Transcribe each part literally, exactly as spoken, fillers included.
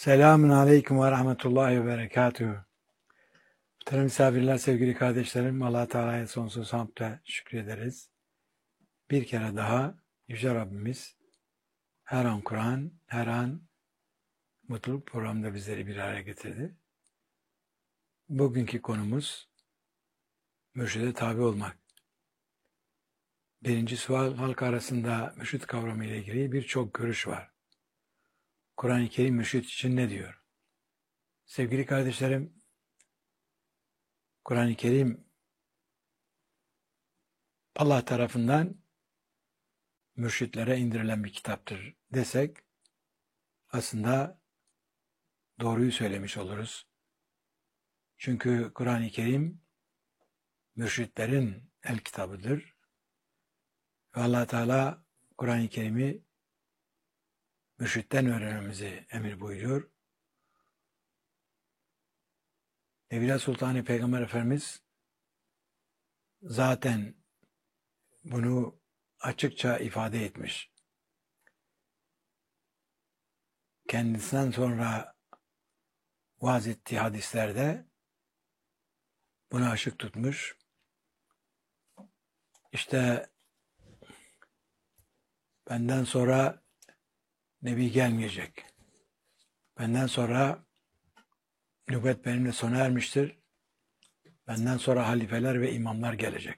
Selamun Aleyküm ve Rahmetullahi ve Berekatuhu. Muhterem misafirler, sevgili kardeşlerim, Allah Teala'ya sonsuz hamd ve şükrederiz. Bir kere daha Yüce Rabbimiz her an Kur'an, her an mutluluk programında bizleri bir araya getirdi. Bugünkü konumuz mürşide tabi olmak. Birinci sual, halk arasında mürşid kavramı ile ilgili birçok görüş var. Kur'an-ı Kerim mürşid için ne diyor? Sevgili kardeşlerim, Kur'an-ı Kerim Allah tarafından mürşitlere indirilen bir kitaptır desek aslında doğruyu söylemiş oluruz. Çünkü Kur'an-ı Kerim mürşitlerin el kitabıdır. Ve Allah Teala Kur'an-ı Kerim'i mürşitten öğrenmemizi emir buyuruyor. Evliya Sultan-ı Peygamber Efendimiz zaten bunu açıkça ifade etmiş. Kendisinden sonra vaaz ettiği hadislerde buna aşık tutmuş. İşte benden sonra Nebi gelmeyecek. Benden sonra nübüvvet benimle sona ermiştir. Benden sonra halifeler ve imamlar gelecek.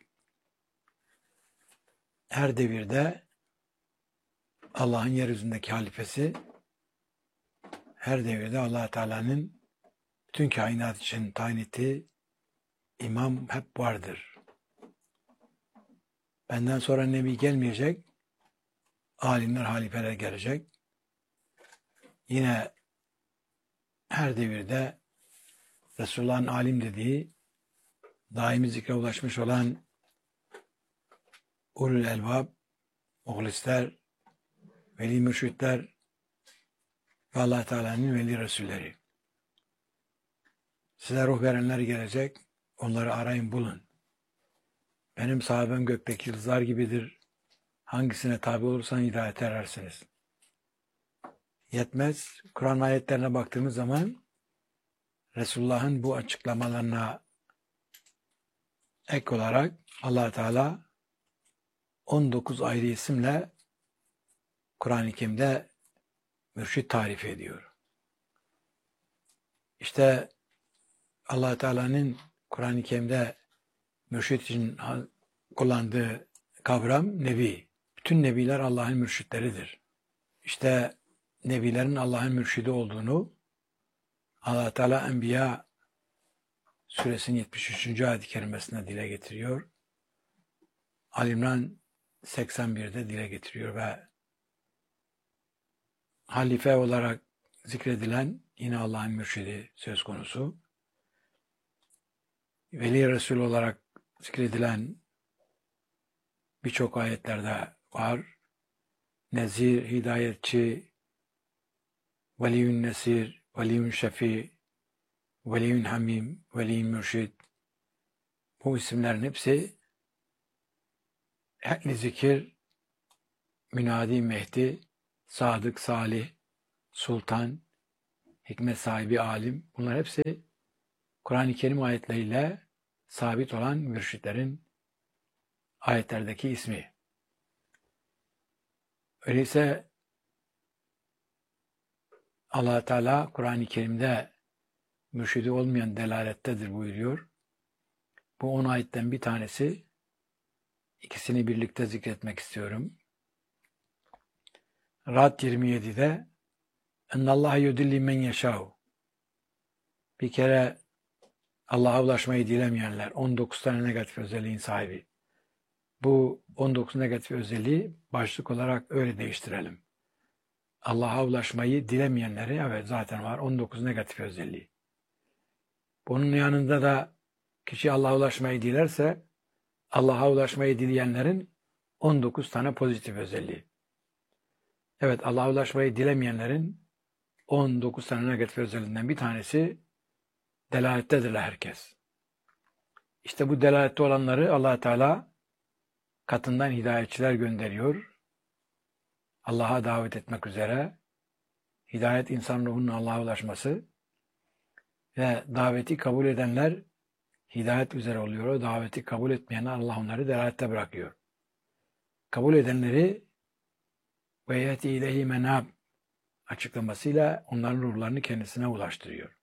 Her devirde Allah'ın yeryüzündeki halifesi, her devirde Allah Teala'nın bütün kainat için tayin ettiği imam hep vardır. Benden sonra Nebi gelmeyecek, alimler, halifeler gelecek. Yine her devirde Resulullah'ın alim dediği, daimi zikre ulaşmış olan ulul elbab, muhlisler, veli mürşitler ve Allah Teala'nın veli Resulleri. Size ruh verenler gelecek, onları arayın bulun. Benim sahabem gökteki yıldızlar gibidir. Hangisine tabi olursan hidayete erersiniz. Yetmez. Kur'an ayetlerine baktığımız zaman Resulullah'ın bu açıklamalarına ek olarak Allah Teala on dokuz ayrı isimle Kur'an-ı Kerim'de mürşid tarif ediyor. İşte Allah Teala'nın Kur'an-ı Kerim'de mürşid için kullandığı kavram nebi. Bütün nebiler Allah'ın mürşitleridir. İşte nebilerin Allah'ın mürşidi olduğunu Allah Teala Enbiya suresinin yetmiş üçüncü ayet-i kerimesinde dile getiriyor. Ali İmran seksen birde dile getiriyor ve halife olarak zikredilen yine Allah'ın mürşidi söz konusu. Veli Resul olarak zikredilen birçok ayetlerde var. Nezir, hidayetçi, veliyün nesir, veliyün şefi, veliyün hamim, veliyün mürşid. Bu isimlerin hepsi ehli zikir, münadi Mehdi, sadık, salih, sultan, hikmet sahibi, alim. Bunlar hepsi Kur'an-ı Kerim ayetleriyle sabit olan mürşitlerin ayetlerdeki ismi. Öyleyse Allah Teala Kur'an-ı Kerim'de mürşidi olmayan delalettedir buyuruyor. Bu on ayetten bir tanesi, ikisini birlikte zikretmek istiyorum. Ra'd yirmi yedide "Ennallâhe yudilli men yeşâhu." Bir kere Allah'a ulaşmayı dilemeyenler, on dokuz tane negatif özelliğin sahibi. Bu on dokuz negatif özelliği başlık olarak öyle değiştirelim. Allah'a ulaşmayı dilemeyenleri, evet zaten var, on dokuz negatif özelliği. Bunun yanında da kişi Allah'a ulaşmayı dilerse, Allah'a ulaşmayı dileyenlerin on dokuz tane pozitif özelliği. Evet, Allah'a ulaşmayı dilemeyenlerin on dokuz tane negatif özelliğinden bir tanesi delalettedirler herkes. İşte bu delalette olanları Allah Teala katından hidayetçiler gönderiyor. Allah'a davet etmek üzere, hidayet insan ruhunun Allah'a ulaşması ve daveti kabul edenler hidayet üzere oluyor. O daveti kabul etmeyenler Allah onları delalette bırakıyor. Kabul edenleri ve yeti ileyhi menab açıklamasıyla onların ruhlarını kendisine ulaştırıyor.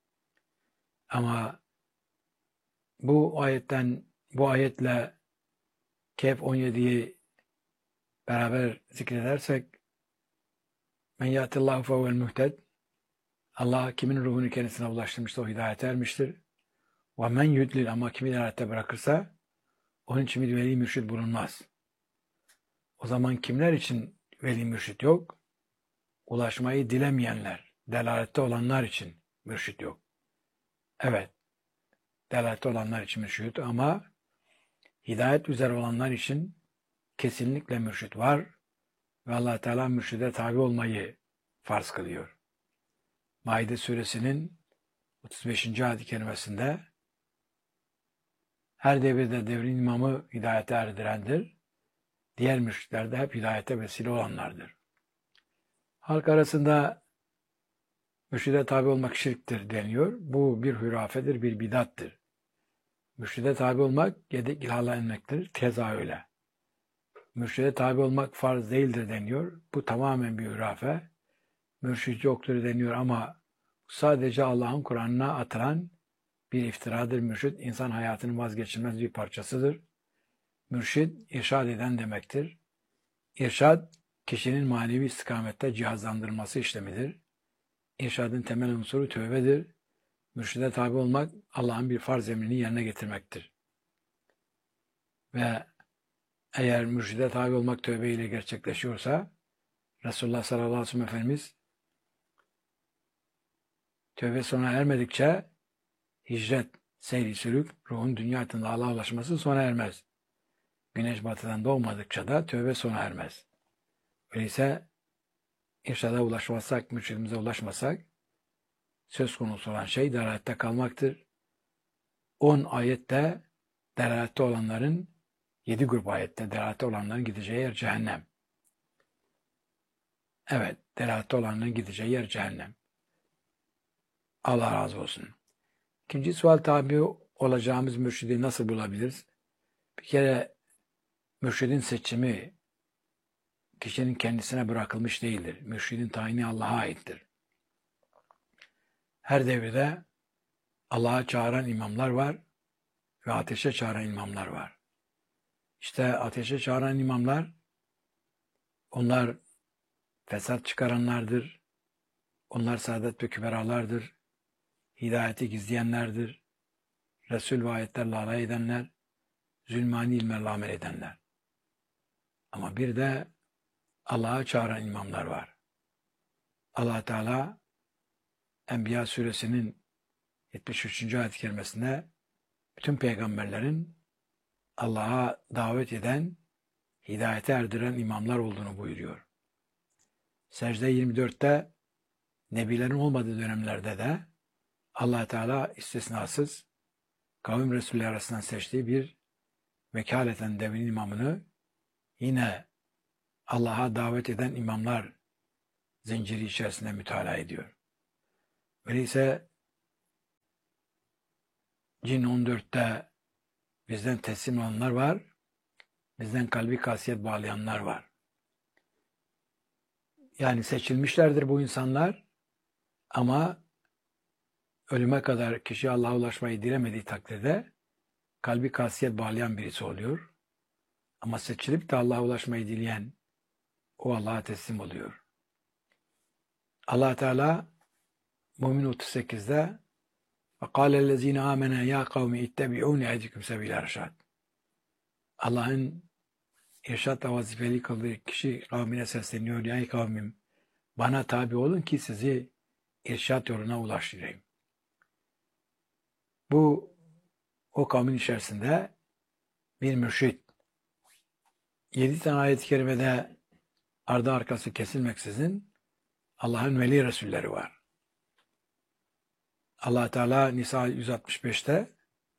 Ama bu ayetten, bu ayetle Kehf on yediyi beraber zikredersek men yatillahu fehuvel muhted, Allah kimin ruhunu kendisine ulaştırmışsa o hidayete ermiştir. Ve men yudlil, ama kimi delalette bırakırsa onun için bir veli mürşid bulunmaz. O zaman kimler için veli mürşid yok? Ulaşmayı dilemeyenler, delalette olanlar için mürşid yok. Evet, delalette olanlar için mürşid, ama hidayet üzere olanlar için kesinlikle mürşid var ve Allah Teala mürşide tabi olmayı farz kılıyor. Maide suresinin otuz beşinci ayet-i kerimesinde her devirde devrin imamı hidayete erdirendir. Diğer mürşitler de hep hidayete vesile olanlardır. Halk arasında mürşide tabi olmak şirktir deniyor. Bu bir hürafedir, bir bidattır. Mürşide tabi olmak yedik ilhala inmektir. Keza öyle. Mürşide tabi olmak farz değildir deniyor. Bu tamamen bir hürafe. Mürşid yoktur deniyor ama sadece Allah'ın Kur'an'ına atılan bir iftiradır. Mürşid insan hayatının vazgeçilmez bir parçasıdır. Mürşid irşad eden demektir. İrşad kişinin manevi istikamette cihazlandırılması işlemidir. İrşadın temel unsuru tövbedir. Mürşide tabi olmak Allah'ın bir farz emrini yerine getirmektir. Ve eğer mürşide tabi olmak tövbe ile gerçekleşiyorsa Resulullah sallallahu aleyhi ve sellem Efendimiz tövbe sona ermedikçe hicret, seyri sülük, ruhun dünya hayatında Allah'a ulaşması sona ermez. Güneş batıdan doğmadıkça da tövbe sona ermez. Öyleyse irşada ulaşmazsak, mürşidimize ulaşmasak söz konusu olan şey delalette kalmaktır. on ayette delalette olanların, yedi grup ayette delalette olanların gideceği yer cehennem. Evet, delalette olanların gideceği yer cehennem. Allah razı olsun. İkinci sual, tabi olacağımız mürşidi nasıl bulabiliriz? Bir kere mürşidin seçimi kişinin kendisine bırakılmış değildir. Mürşidin tayini Allah'a aittir. Her devirde Allah'a çağıran imamlar var ve ateşe çağıran imamlar var. İşte ateşe çağıran imamlar, onlar fesat çıkaranlardır. Onlar saadet ve küberalardır. Hidayeti gizleyenlerdir. Resul ve ayetlerle alay edenler, zulmani ilmerle amel edenler. Ama bir de Allah'a çağıran imamlar var. Allah Teala Enbiya suresinin yetmiş üçüncü ayet-i kerimesinde bütün peygamberlerin Allah'a davet eden, hidayete erdiren imamlar olduğunu buyuruyor. Secde yirmi dörtte nebilerin olmadığı dönemlerde de Allah Teala istisnasız kavim Resulleri arasından seçtiği bir vekaleten devrin imamını yine Allah'a davet eden imamlar zinciri içerisinde mütalaa ediyor. Öyleyse Cin on dörtte bizden teslim olanlar var, bizden kalbi kasiyet bağlayanlar var. Yani seçilmişlerdir bu insanlar ama ölüme kadar kişi Allah'a ulaşmayı dilemediği takdirde kalbi kasiyet bağlayan birisi oluyor. Ama seçilip de Allah'a ulaşmayı dileyen o Allah'a teslim oluyor. Allah Teala Mümin otuz sekizde وَقَالَ الَّذ۪ينَ آمَنَا يَا قَوْمِ اِتَّبِعُونِ اَهْدِكُمْ سَب۪يلَ رَشَادٍ. Allah'ın irşatla vazifeli kıldığı kişi kavmine sesleniyor. Ey kavmim, bana tabi olun ki sizi irşat yoluna ulaştırayım. Bu o kavmin içerisinde bir mürşid. Yedi tane ayet-i kerimede ardı arkası kesilmeksizin Allah'ın veli Resulleri var. Allah Teala Nisa yüz altmış beşte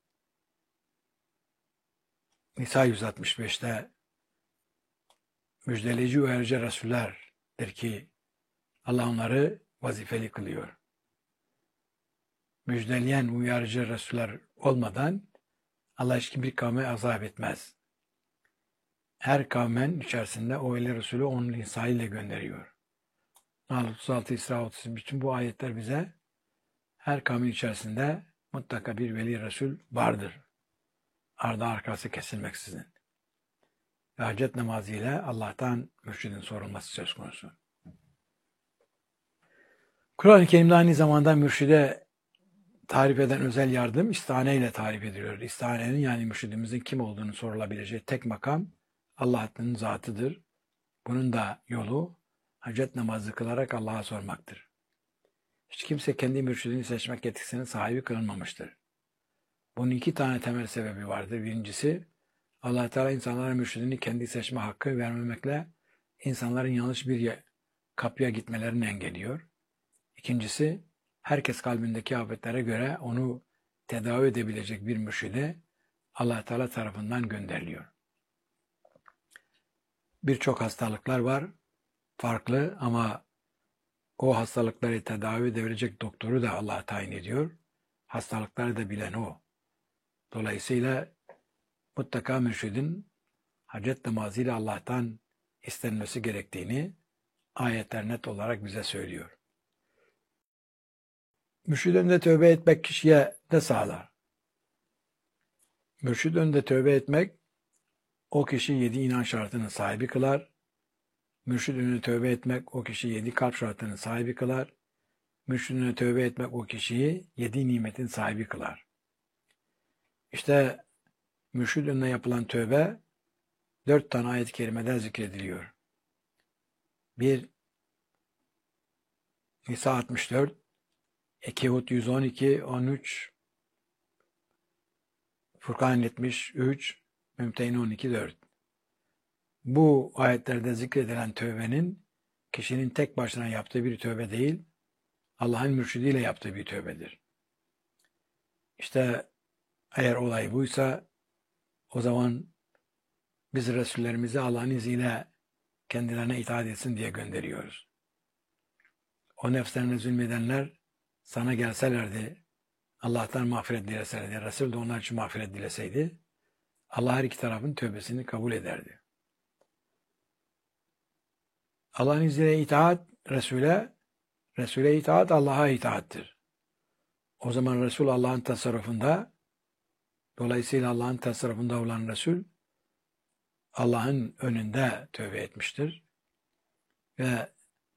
Nisa yüz altmış beşte müjdeleyici uyarıcı Resullerdir ki Allah onları vazifeli kılıyor. Müjdeleyen uyarıcı Resuller olmadan Allah hiçbir kavme azap etmez. Her kavmen içerisinde o öyle Resulü onun lisanıyla gönderiyor. Nahl otuz altı, İsra otuz, bütün bu ayetler bize her kavmin içerisinde mutlaka bir veli Resul vardır. Ardı arkası kesilmeksizin. Ve hacet namazı ile Allah'tan mürşidin sorulması söz konusu. Kur'an-ı Kerim'de aynı zamanda mürşide tarif eden özel yardım istihane ile tarif ediliyor. İstihanenin yani mürşidimizin kim olduğunu sorulabileceği tek makam Allah'ın zatıdır. Bunun da yolu hacet namazı kılarak Allah'a sormaktır. Hiç kimse kendi mürşidini seçmek yetkisinin sahibi kılınmamıştır. Bunun iki tane temel sebebi vardır. Birincisi, Allah Teala insanlara mürşidini kendi seçme hakkı vermemekle insanların yanlış bir kapıya gitmelerini engelliyor. İkincisi, herkes kalbindeki afetlere göre onu tedavi edebilecek bir mürşide Allah Teala tarafından gönderiliyor. Birçok hastalıklar var, farklı ama o hastalıkları tedavi edebilecek doktoru da Allah tayin ediyor. Hastalıkları da bilen o. Dolayısıyla mutlaka mürşidin hacet namazıyla Allah'tan istenmesi gerektiğini ayetler net olarak bize söylüyor. Mürşid önünde tövbe etmek kişiye ne sağlar? Mürşid önünde tövbe etmek o kişi yedi inan şartının sahibi kılar. Mürşid önünde tövbe etmek o kişi yedi kalp şartının sahibi kılar. Mürşid önünde tövbe etmek o kişiyi yedi nimetin sahibi kılar. İşte mürşid önüne yapılan tövbe dört tane ayet-i kerimede zikrediliyor. Bir, Nisa altmış dört, iki Hud yüz on iki, on üç, Furkan yetmiş üç, Mümtehine on iki, dört. Bu ayetlerde zikredilen tövbenin kişinin tek başına yaptığı bir tövbe değil, Allah'ın mürşidiyle yaptığı bir tövbedir. İşte eğer olay buysa o zaman biz Resullerimizi Allah'ın izniyle kendilerine itaat etsin diye gönderiyoruz. O nefslerine zulmedenler sana gelselerdi, Allah'tan mağfiret dileselerdi, Resul de onlar için mağfiret dileseydi, Allah her iki tarafın tövbesini kabul ederdi. Allah'ın izniyle itaat Resul'e, Resul'e itaat Allah'a itaattir. O zaman Resul Allah'ın tasarrufunda, dolayısıyla Allah'ın tasarrufunda olan Resul, Allah'ın önünde tövbe etmiştir. Ve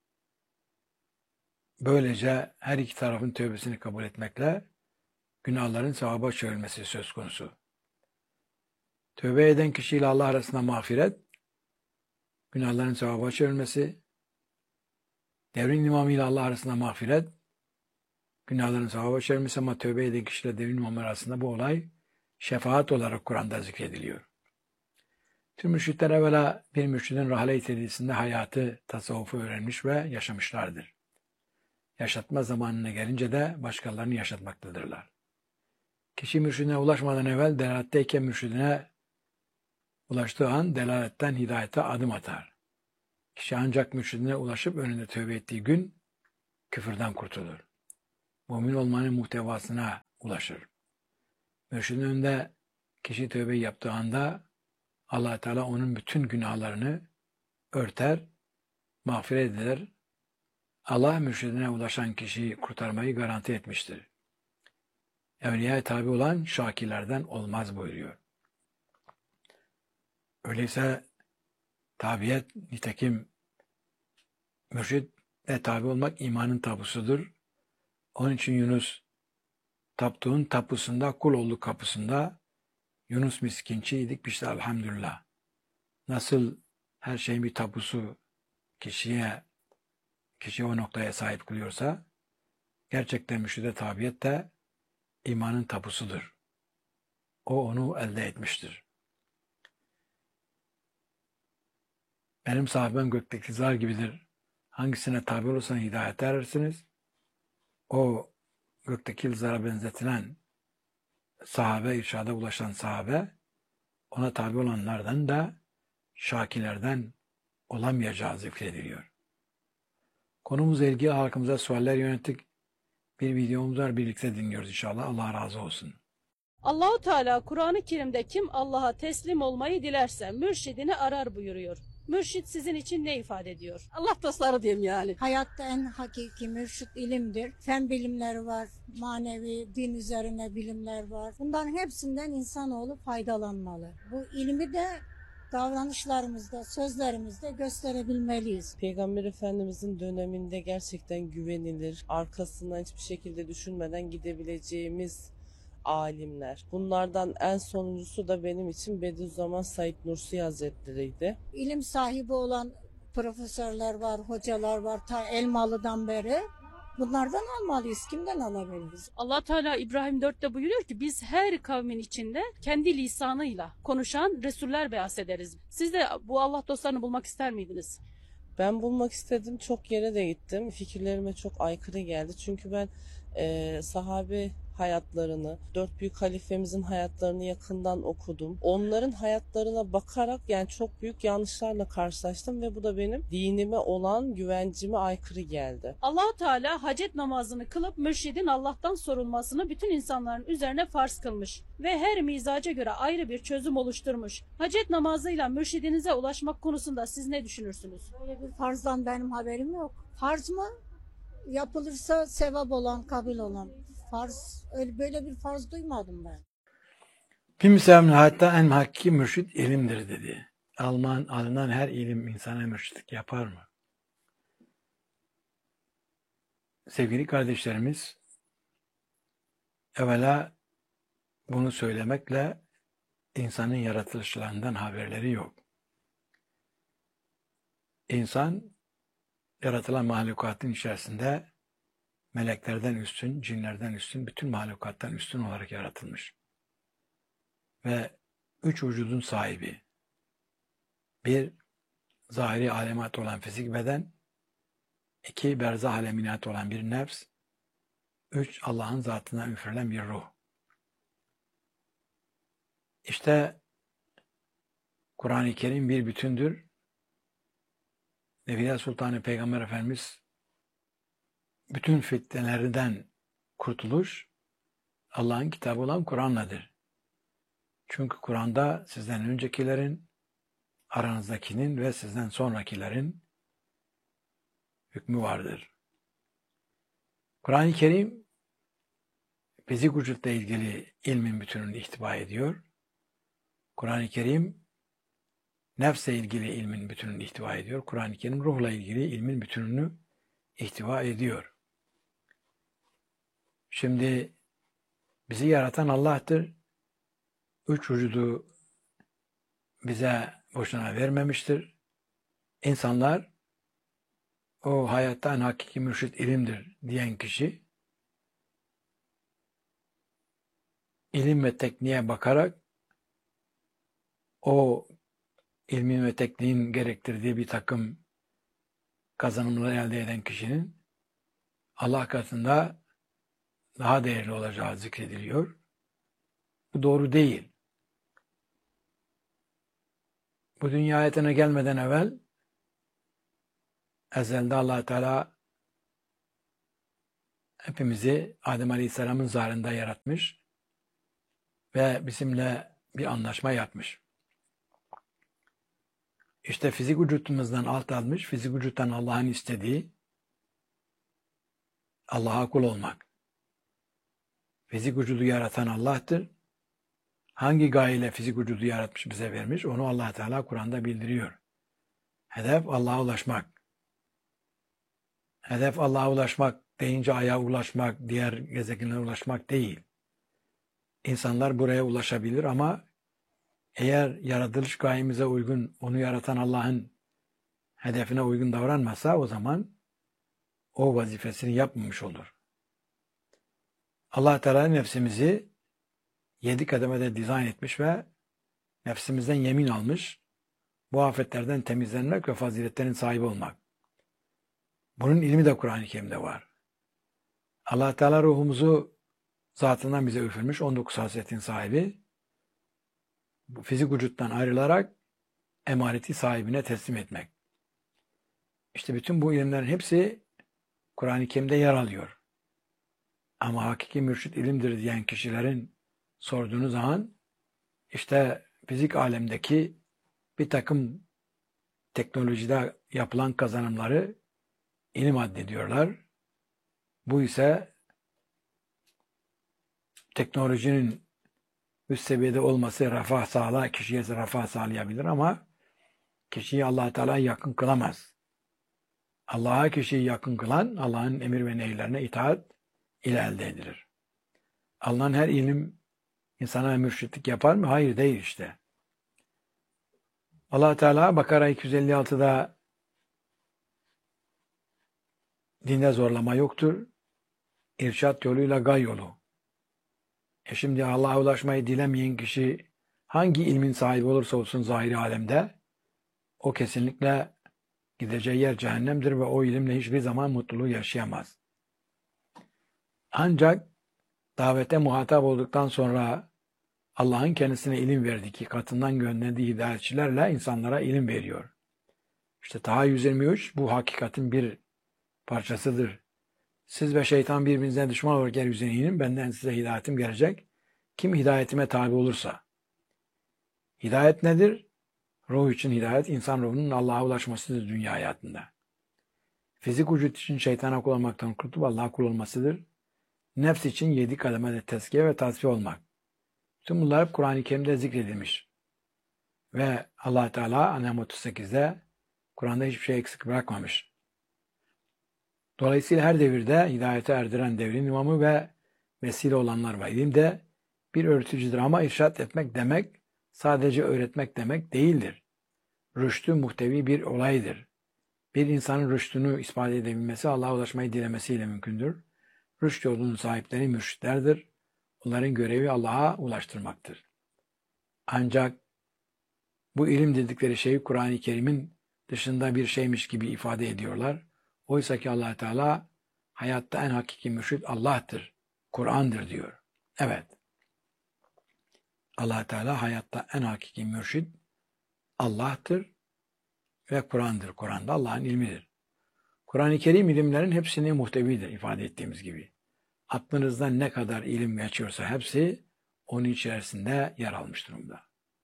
böylece her iki tarafın tövbesini kabul etmekle günahların sevaba çevrilmesi söz konusu. Tövbe eden kişiyle Allah arasında mağfiret, günahların sevaba çevrilmesi, devrin imamıyla Allah arasında mağfiret, günahların sevaba çevrilmesi ama tövbe eden kişiyle devrin imamı arasında bu olay şefaat olarak Kur'an'da zikrediliyor. Tüm mürşitler evvela bir mürşidin rahle-i tedrisinde hayatı, tasavvufu öğrenmiş ve yaşamışlardır. Yaşatma zamanına gelince de başkalarını yaşatmaktadırlar. Kişi mürşidine ulaşmadan evvel delaletteyken mürşidine ulaştığı an delaletten hidayete adım atar. Kişi ancak mürşidine ulaşıp önünde tövbe ettiği gün küfürden kurtulur. Mümin olmanın muhtevasına ulaşır. Mürşidin önünde kişi tövbe yaptığı anda Allah Teala onun bütün günahlarını örter, mağfiret eder. Allah mürşidine ulaşan kişiyi kurtarmayı garanti etmiştir. Evliyaya tabi olan şakirlerden olmaz buyuruyor. Öyleyse tabiyet, nitekim mürşide tabi olmak imanın tapusudur. Onun için Yunus taptuğun tapusunda, kul olduk kapısında Yunus miskinçiydik işte elhamdülillah. Nasıl her şeyin bir tapusu kişiye, kişi o noktaya sahip kılıyorsa gerçekten mürşide tabiyet de imanın tapusudur. O onu elde etmiştir. Benim sahabem gökteki zar gibidir. Hangisine tabi olursanız hidayete erersiniz. O gökteki zara benzetilen sahabe, irşada ulaşan sahabe, ona tabi olanlardan da şakilerden olamayacağı zikrediliyor. Konumuzla ilgili halkımıza sualler yönettik. Bir videomuz var, birlikte dinliyoruz inşallah. Allah razı olsun. Allahu Teala Kur'an-ı Kerim'de kim Allah'a teslim olmayı dilerse mürşidini arar buyuruyor. Mürşid sizin için ne ifade ediyor? Allah dostları diyeyim yani. Hayatta en hakiki mürşit ilimdir. Fen bilimleri var, manevi, din üzerine bilimler var. Bunların hepsinden insanoğlu faydalanmalı. Bu ilmi de davranışlarımızda, sözlerimizde gösterebilmeliyiz. Peygamber Efendimizin döneminde gerçekten güvenilir, arkasından hiçbir şekilde düşünmeden gidebileceğimiz alimler. Bunlardan en sonuncusu da benim için Bediüzzaman Said Nursi Hazretleri'ydi. İlim sahibi olan profesörler var, hocalar var ta Elmalı'dan beri. Bunlardan almalıyız. Kimden alabiliriz? Allah Teala İbrahim dörtte buyuruyor ki biz her kavmin içinde kendi lisanıyla konuşan Resuller beas ederiz. Siz de bu Allah dostlarını bulmak ister miydiniz? Ben bulmak istedim, çok yere de gittim. Fikirlerime çok aykırı geldi. Çünkü ben e, sahabe hayatlarını, dört büyük halifemizin hayatlarını yakından okudum. Onların hayatlarına bakarak yani çok büyük yanlışlarla karşılaştım ve bu da benim dinime olan güvencime aykırı geldi. Allah Teala hacet namazını kılıp mürşidin Allah'tan sorulmasını bütün insanların üzerine farz kılmış ve her mizaca göre ayrı bir çözüm oluşturmuş. Hacet namazıyla mürşidinize ulaşmak konusunda siz ne düşünürsünüz? Böyle bir farzdan benim haberim yok. Farz mı? Yapılırsa sevap olan, kabul olan. Farz, öyle böyle bir farz duymadım ben. Bir müslümanın hayatta en hakiki mürşit ilimdir dedi. Alınan, alınan her ilim insana mürşitlik yapar mı? Sevgili kardeşlerimiz, evvela bunu söylemekle insanın yaratılışlarından haberleri yok. İnsan, yaratılan mahlukatın içerisinde meleklerden üstün, cinlerden üstün, bütün mahlukattan üstün olarak yaratılmış. Ve üç vücudun sahibi. Bir, zahiri alemat olan fizik beden. İki, berzah aleminat olan bir nefs. Üç, Allah'ın zatından üfürülen bir ruh. İşte Kur'an-ı Kerim bir bütündür. Nebiler Sultanı Peygamber Efendimiz bütün fitnelerden kurtuluş Allah'ın kitabı olan Kur'an'ladır. Çünkü Kur'an'da sizden öncekilerin, aranızdakinin ve sizden sonrakilerin hükmü vardır. Kur'an-ı Kerim fizik vücutla ilgili ilmin bütününü ihtiva ediyor. Kur'an-ı Kerim nefsle ilgili ilmin bütününü ihtiva ediyor. Kur'an-ı Kerim ruhla ilgili ilmin bütününü ihtiva ediyor. Şimdi bizi yaratan Allah'tır. Üç vücudu bize boşuna vermemiştir. İnsanlar o hayattan hakiki mürşit ilimdir diyen kişi ilim ve tekniğe bakarak o ilmin ve tekniğin gerektirdiği bir takım kazanımları elde eden kişinin Allah katında daha değerli olacağı zikrediliyor. Bu doğru değil. Bu dünya hayatına gelmeden evvel ezelde Allah Teala hepimizi Adem Aleyhisselam'ın zarında yaratmış ve bizimle bir anlaşma yapmış. İşte fizik vücutumuzdan alt almış, fizik vücuttan Allah'ın istediği Allah'a kul olmak. Fizik vücudu yaratan Allah'tır. Hangi gayeyle fizik vücudu yaratmış, bize vermiş, onu Allah Teala Kur'an'da bildiriyor. Hedef Allah'a ulaşmak. Hedef Allah'a ulaşmak deyince Ay'a ulaşmak, diğer gezegenlere ulaşmak değil. İnsanlar buraya ulaşabilir ama eğer yaratılış gayemize uygun, onu yaratan Allah'ın hedefine uygun davranmazsa o zaman o vazifesini yapmamış olur. Allah Teala nefsimizi yedi kademede dizayn etmiş ve nefsimizden yemin almış, bu afetlerden temizlenmek ve faziletlerin sahibi olmak. Bunun ilmi de Kur'an-ı Kerim'de var. Allah Teala ruhumuzu zatından bize üfürmüş, on dokuz hasletin sahibi, bu fizik vücuttan ayrılarak emaneti sahibine teslim etmek. İşte bütün bu ilimlerin hepsi Kur'an-ı Kerim'de yer alıyor. Ama hakiki mürşit ilimdir diyen kişilerin sorduğunuz zaman işte fizik alemdeki bir takım teknolojide yapılan kazanımları ilim addediyorlar. Bu ise teknolojinin üst seviyede olması refah sağla, kişiye refah sağlayabilir ama kişiyi Allah Teala yakın kılamaz. Allah'a kişiyi yakın kılan Allah'ın emir ve nehirlerine itaat ile elde edilir. Alınan her ilim insana mürşitlik yapar mı? Hayır, değil işte. Allah Teala Bakara iki yüz elli altıda dinde zorlama yoktur. İrşat yoluyla gay yolu. E şimdi Allah'a ulaşmayı dilemeyen kişi hangi ilmin sahibi olursa olsun zahiri alemde o kesinlikle gideceği yer cehennemdir ve o ilimle hiçbir zaman mutluluğu yaşayamaz. Ancak davete muhatap olduktan sonra Allah'ın kendisine ilim verdiği ki katından gönderdiği hidayetçilerle insanlara ilim veriyor. İşte Taha yüz yirmi üç bu hakikatin bir parçasıdır. Siz ve şeytan birbirinize düşman olarak yeryüzüne inin, benden size hidayetim gelecek. Kim hidayetime tabi olursa. Hidayet nedir? Ruh için hidayet, insan ruhunun Allah'a ulaşmasıdır dünya hayatında. Fizik vücut için şeytana kul olmaktan kurtulup Allah'a kul olmasıdır. Nefs için yedi kademede tezkiye ve tasfiye olmak. Tüm bunlar hep Kur'an-ı Kerim'de zikredilmiş. Ve Allah Teala An'am otuz sekizde Kur'an'da hiçbir şey eksik bırakmamış. Dolayısıyla her devirde hidayete erdiren devrin imamı ve vesile olanlar var. İlim de bir öğreticidir ama irşat etmek demek sadece öğretmek demek değildir. Rüştü muhtevi bir olaydır. Bir insanın rüştünü ispat edebilmesi Allah'a ulaşmayı dilemesiyle mümkündür. Rüşt yolunun sahipleri mürşitlerdir. Onların görevi Allah'a ulaştırmaktır. Ancak bu ilim dedikleri şeyi Kur'an-ı Kerim'in dışında bir şeymiş gibi ifade ediyorlar. Oysa ki Allah Teala hayatta en hakiki mürşit Allah'tır, Kur'an'dır diyor. Evet. Allah Teala hayatta en hakiki mürşit Allah'tır ve Kur'an'dır. Kur'an'da Allah'ın ilmidir. Kur'an-ı Kerim ilimlerin hepsini muhtevidir ifade ettiğimiz gibi. Aklınızdan ne kadar ilim geçiyorsa hepsi onun içerisinde yer almış durumda.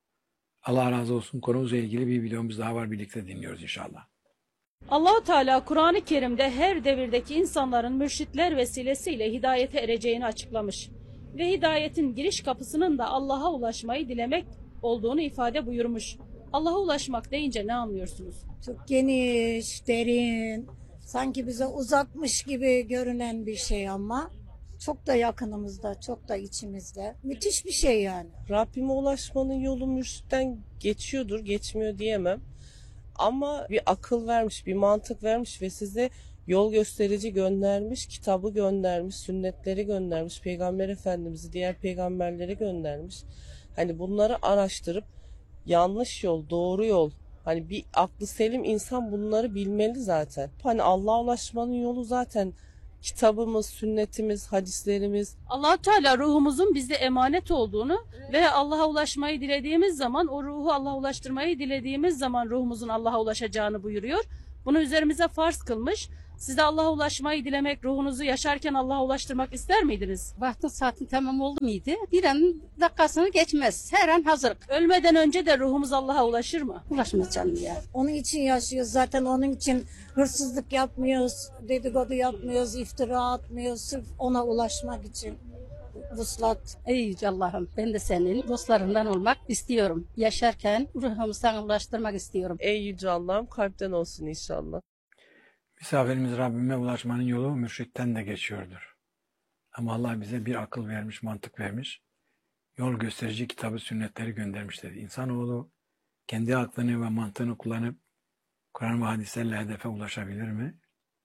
Allah razı olsun. Konumuzla ilgili bir videomuz daha var. Birlikte dinliyoruz inşallah. Allah-u Teala Kur'an-ı Kerim'de her devirdeki insanların mürşitler vesilesiyle hidayete ereceğini açıklamış ve hidayetin giriş kapısının da Allah'a ulaşmayı dilemek olduğunu ifade buyurmuş. Allah'a ulaşmak deyince ne anlıyorsunuz? Çok geniş, derin, sanki bize uzakmış gibi görünen bir şey ama çok da yakınımızda, çok da içimizde. Müthiş bir şey yani. Rabbime ulaşmanın yolu mürşitten geçiyordur, geçmiyor diyemem. Ama bir akıl vermiş, bir mantık vermiş ve size yol gösterici göndermiş, kitabı göndermiş, sünnetleri göndermiş, Peygamber Efendimiz'i, diğer peygamberleri göndermiş. Hani bunları araştırıp yanlış yol, doğru yol, hani bir aklı selim insan bunları bilmeli zaten. Hani Allah'a ulaşmanın yolu zaten kitabımız, sünnetimiz, hadislerimiz. Allah-u Teala ruhumuzun bizde emanet olduğunu ve Allah'a ulaşmayı dilediğimiz zaman, o ruhu Allah'a ulaştırmayı dilediğimiz zaman ruhumuzun Allah'a ulaşacağını buyuruyor. Bunu üzerimize farz kılmış. Siz de Allah'a ulaşmayı dilemek, ruhunuzu yaşarken Allah'a ulaştırmak ister miydiniz? Vaktin saatin tamam oldu muydu? Bir an dakikasını geçmez. Her an hazırlık. Ölmeden önce de ruhumuz Allah'a ulaşır mı? Ulaşmaz canım ya. Onun için yaşıyoruz zaten, onun için hırsızlık yapmıyoruz, dedikodu yapmıyoruz, iftira atmıyoruz sırf ona ulaşmak için. Vuslat. Ey Yüce Allah'ım, ben de senin dostlarından olmak istiyorum. Yaşarken ruhumu sana ulaştırmak istiyorum. Ey Yüce Allah'ım, kalpten olsun inşallah. Misafirimiz Rabbime ulaşmanın yolu mürşitten de geçiyordur. Ama Allah bize bir akıl vermiş, mantık vermiş. Yol gösterici kitabı, sünnetleri göndermiş dedi. İnsanoğlu kendi aklını ve mantığını kullanıp Kur'an ve hadislerle hedefe ulaşabilir mi?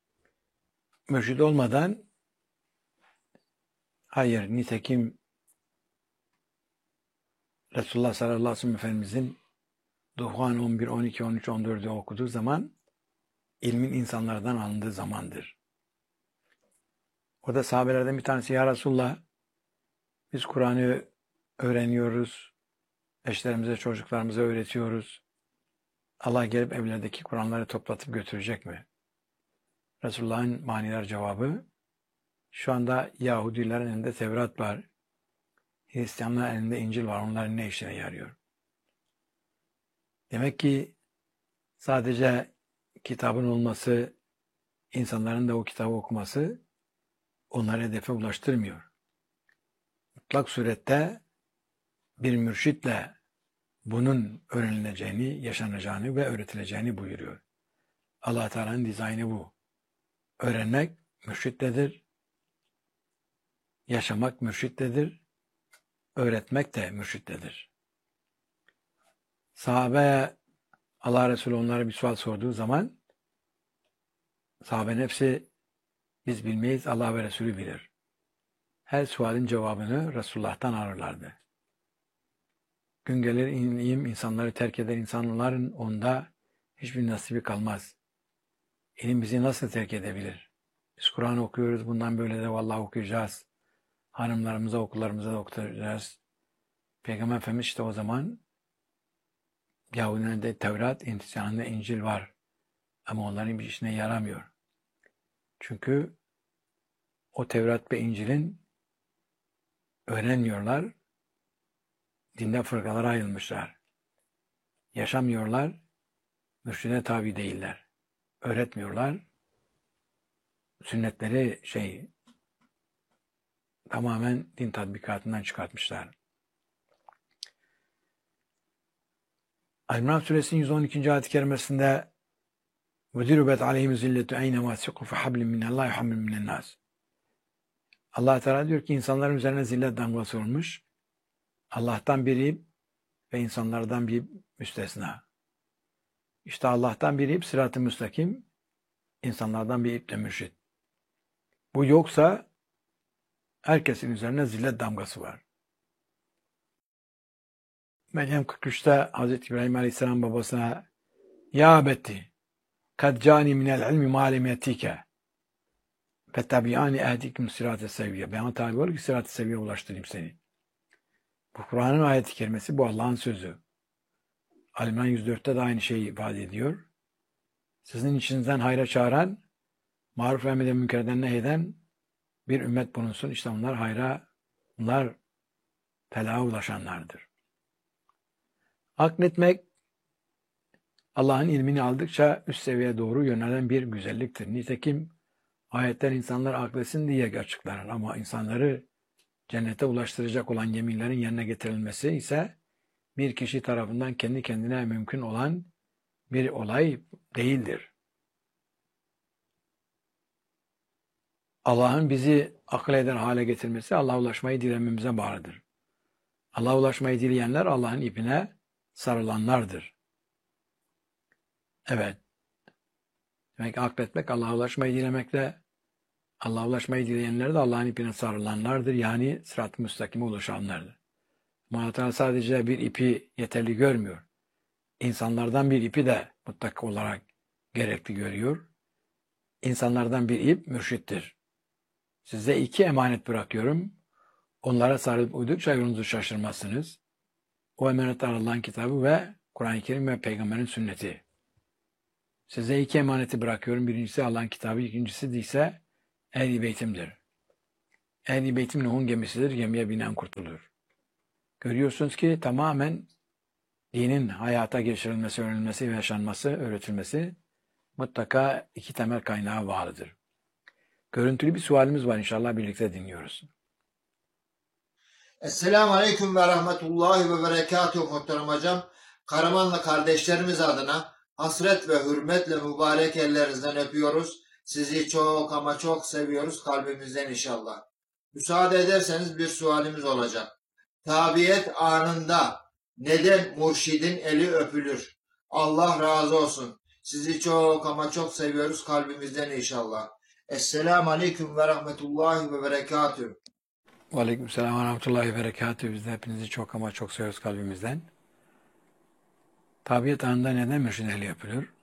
Mürşid olmadan hayır. Nitekim Resulullah sallallahu aleyhi ve sellem Efendimizin Duhan on bir, on iki, on üç, on dördü okuduğu zaman ilmin insanlardan alındığı zamandır. O da sahabelerden bir tanesi, ya Resulullah, biz Kur'an'ı öğreniyoruz, eşlerimize, çocuklarımıza öğretiyoruz. Allah gelip evlerdeki Kur'anları toplatıp götürecek mi? Resulullah'ın maniler cevabı, şu anda Yahudilerin elinde Tevrat var, Hristiyanların elinde İncil var, onların ne işine yarıyor? Demek ki sadece kitabın olması, insanların da o kitabı okuması onları hedefe ulaştırmıyor. Mutlak surette bir mürşitle bunun öğrenileceğini, yaşanacağını ve öğretileceğini buyuruyor. Allah Teala'nın dizaynı bu. Öğrenmek mürşittedir, yaşamak mürşittedir, öğretmek de mürşittedir. Sahabe, Allah Resulü onlara bir sual sorduğu zaman sahabenin hepsi biz bilmeyiz, Allah ve Resulü bilir. Her sualin cevabını Resulullah'tan alırlardı. Gün gelir ilim insanları terk eder, insanların onda hiçbir nasibi kalmaz. İlim bizi nasıl terk edebilir? Biz Kur'an okuyoruz, bundan böyle de vallahi okuyacağız. Hanımlarımıza, okullarımıza da okutacağız. Peygamber Efendimiz işte o zaman Yahudilerinde Tevrat, Hristiyanlarında İncil var. Ama onların bir işine yaramıyor. Çünkü o Tevrat ve İncil'in öğrenmiyorlar. Dinde fırkalara ayrılmışlar. Yaşamıyorlar. Mürşide tabi değiller. Öğretmiyorlar. Sünnetleri şey tamamen din tatbikatından çıkartmışlar. El-İmran Suresinin yüz on ikinci ayet-i kerimesinde وَذِرُبَتْ عَلَيْهِمْ زِلَّةُ اَيْنَمَا سِقُوا فَحَبْلٍ مِنَ اللّٰهِ حَمْلٍ مِنَ النَّاسِ Allah Teala diyor ki insanların üzerine zillet damgası olmuş. Allah'tan bir ip ve insanlardan bir müstesna. İşte Allah'tan bir ip sırat-ı müstakim, insanlardan bir ip de mürşid. Bu yoksa herkesin üzerine zillet damgası var. Meryem kırk üçte Hazreti İbrahim Aleyhisselam babasına Ya abetti kad cani minel ilmi ma'lem yetike fettabi'ani ehdikum sirat-ı seviyye. Bana tabi ol ki sirat-ı seviyye ulaştırayım seni. Bu Kur'an'ın ayet-i kerimesi, bu Allah'ın sözü. Al-İmran yüz dörtte de aynı şeyi ifade ediyor. Sizin içinizden hayra çağıran, maruf ve emreden münkerden nehyeden bir ümmet bulunsun. İşte onlar hayra, bunlar felaha ulaşanlardır. Akletmek, Allah'ın ilmini aldıkça üst seviyeye doğru yönelen bir güzelliktir. Nitekim ayetler insanlar akletsin diye açıklanır ama insanları cennete ulaştıracak olan yeminlerin yerine getirilmesi ise bir kişi tarafından kendi kendine mümkün olan bir olay değildir. Allah'ın bizi akıl eder hale getirmesi Allah'a ulaşmayı dilememize bağlıdır. Allah'a ulaşmayı dileyenler Allah'ın ipine sarılanlardır. Evet. Demek ki akletmek Allah'a ulaşmayı dilemekle, Allah'a ulaşmayı dileyenler de Allah'ın ipine sarılanlardır. Yani sırat-ı müstakime ulaşanlardır. Allah Teala sadece bir ipi yeterli görmüyor. İnsanlardan bir ipi de mutlak olarak gerekli görüyor. İnsanlardan bir ip mürşittir. Size iki emanet bırakıyorum. Onlara sarılıp uydukça yolunuzu şaşırmazsınız. O emanetler Allah'ın kitabı ve Kur'an-ı Kerim ve Peygamberin sünneti. Size iki emaneti bırakıyorum. Birincisi Allah'ın kitabı, ikincisi ise Ehl-i Beytim'dir. Ehl-i Beytim Nuh'un gemisidir. Gemiye binen kurtulur. Görüyorsunuz ki tamamen dinin hayata geçirilmesi, öğrenilmesi ve yaşanması, öğretilmesi mutlaka iki temel kaynağa bağlıdır. Görüntülü bir sualimiz var, inşallah birlikte dinliyoruz. Esselamu Aleyküm ve Rahmetullahi ve Berekatuhu muhterem hocam. Karamanlı kardeşlerimiz adına hasret ve hürmetle mübarek ellerinizden öpüyoruz. Sizi çok ama çok seviyoruz kalbimizden inşallah. Müsaade ederseniz bir sualimiz olacak. Tabiyet anında neden murşidin eli öpülür? Allah razı olsun. Sizi çok ama çok seviyoruz kalbimizden inşallah. Esselamu Aleyküm ve Rahmetullahi ve Berekatuhu. Ve Aleykümselam ve Rahmetullahi ve Berekatuhu. Biz de hepinizi çok ama çok seviyoruz kalbimizden. Tabiyet anında neden mürşidin eli öpülür?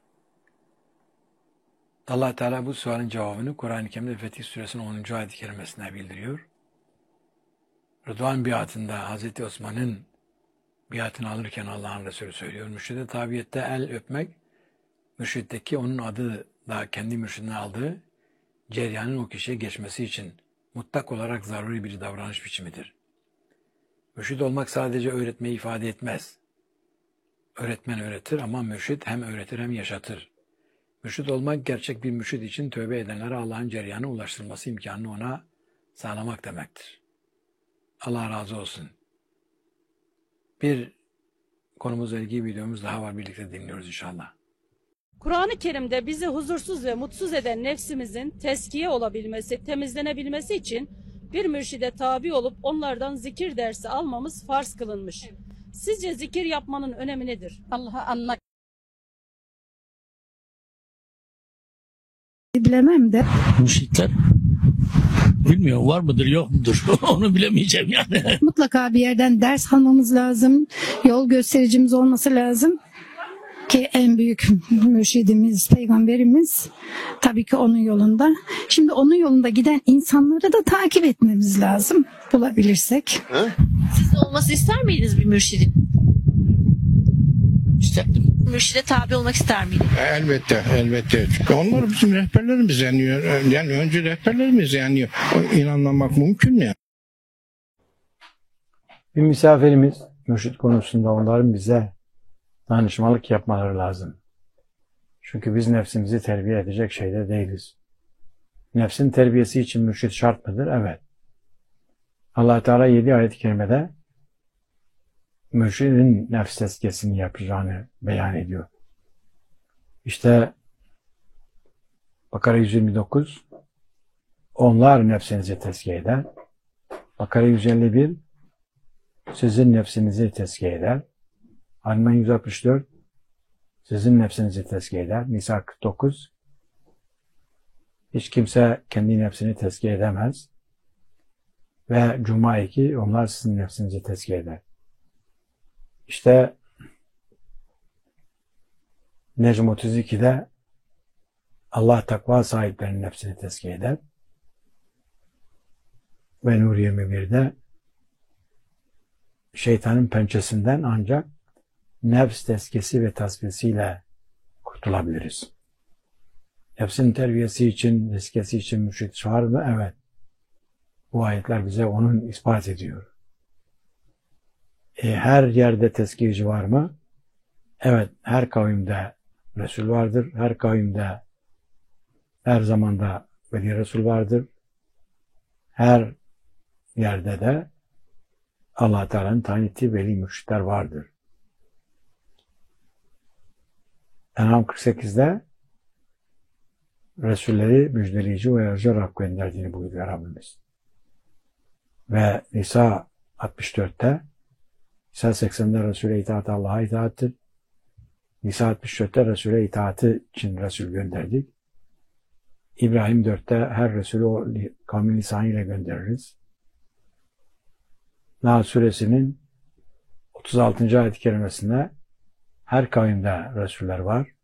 Allah Teala bu sualin cevabını Kur'an-ı Kerim'de Fetih Suresinin onuncu ayet-i kerimesine bildiriyor. Rıdvan biatında Hazreti Osman'ın biatını alırken Allah'ın Resulü söylüyor. Mürşide tabiyette el öpmek, mürşiddeki onun adı da kendi mürşidine aldığı ceryanın o kişiye geçmesi için mutlak olarak zaruri bir davranış biçimidir. Mürşid olmak sadece öğretmeyi ifade etmez. Öğretmen öğretir ama mürşid hem öğretir hem yaşatır. Mürşid olmak gerçek bir mürşid için tövbe edenlere Allah'ın ceryanı ulaştırması imkanını ona sağlamak demektir. Allah razı olsun. Bir konumuzla ilgili videomuz daha var, birlikte dinliyoruz inşallah. Kur'an-ı Kerim'de bizi huzursuz ve mutsuz eden nefsimizin teskiye olabilmesi, temizlenebilmesi için bir mürşide tabi olup onlardan zikir dersi almamız farz kılınmış. Sizce zikir yapmanın önemi nedir? Allah'ı anmak. Bilemem de. Müşrikler bilmiyorum, var mıdır yok mudur onu bilemeyeceğim yani. Mutlaka bir yerden ders almamız lazım. Yol göstericimiz olması lazım. Ki en büyük mürşidimiz, peygamberimiz tabii ki onun yolunda. Şimdi onun yolunda giden insanları da takip etmemiz lazım bulabilirsek. Siz de olması ister miydiniz bir mürşidin? İsterdim. Mürşide tabi olmak ister miydiniz? Elbette, elbette. Onlar bizim rehberlerimiz yani. Yani önce rehberlerimiz yani. İnanmamak mümkün mü? Bir misafirimiz mürşid konusunda onların bize danışmanlık yapmaları lazım. Çünkü biz nefsimizi terbiye edecek şeyde değiliz. Nefsin terbiyesi için mürşid şart mıdır? Evet. Allah Teala yedi ayet-i kerimede mürşidin nefs tezkiyesini yapacağını beyan ediyor. İşte Bakara yüz yirmi dokuz, onlar nefsinizi tezkiye eder. Bakara yüz elli bir, sizin nefsinizi tezkiye eder. Alman yüz altmış dört, sizin nefsinizi tezkiye eder. Nisa kırk dokuz, hiç kimse kendi nefsini tezkiye edemez. Ve Cuma iki, onlar sizin nefsinizi tezkiye eder. İşte Necm otuz iki'de Allah takva sahiplerinin nefsini tezkiye eder. Ve Nur yirmi bir'de şeytanın pençesinden ancak nefs tezkiyesi ve tasfiyesiyle kurtulabiliriz. Nefsin terbiyesi için, tezkiyesi için mürşid var mı? Evet. Bu ayetler bize onun ispat ediyor. E, her yerde tezkiyeci var mı? Evet, her kavimde Resul vardır. Her kavimde, her zamanda Veli Resul vardır. Her yerde de Allah Teala'nın tayin ettiği veli mürşitler vardır. En'am kırk sekiz'de Resulleri müjdeleyici ve uyarıcı olarak gönderdiğini buyuruyor Rabbimiz. Ve Nisa altmış dört'te, Nisa seksen'de Resul'e itaat Allah'a itaattir. Nisa altmış dört'te Resul'e itaati için Resul gönderdik. İbrahim dört'te her Resulü o kavmin lisanıyla göndeririz. Nahl suresinin otuz altıncı ayet-i kerimesinde her kavimde Resuller var.